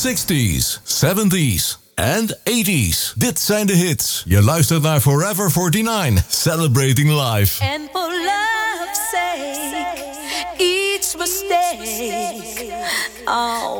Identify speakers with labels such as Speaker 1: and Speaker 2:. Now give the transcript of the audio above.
Speaker 1: 60s, 70s and 80s. Dit zijn de hits. Je luistert naar Forever 49, Celebrating Life.
Speaker 2: And for love's sake, each mistake, oh,